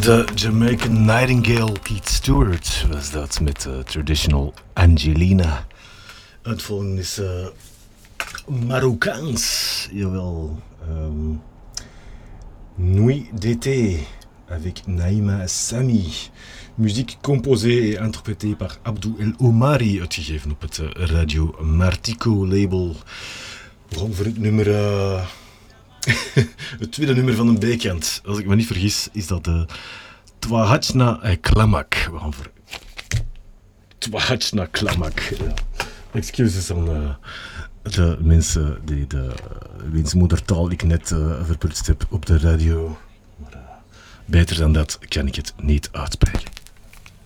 De Jamaican Nightingale Keith Stewart was dat met Traditional Angelina. Het volgende is Marokkaans, jawel. Nuit d'été avec Naïma Sami. Muziek composée et interprétée par Abdou El Omari, uitgegeven op het Radio Martico label. We gaan voor het nummer... het tweede nummer van een B-kant. Als ik me niet vergis, is dat Twahachna Klamak. We gaan voor Twahachna Klamak. Excuses aan de mensen wiens moedertaal ik net verprutst heb op de radio. Maar beter dan dat kan ik het niet uitspreken.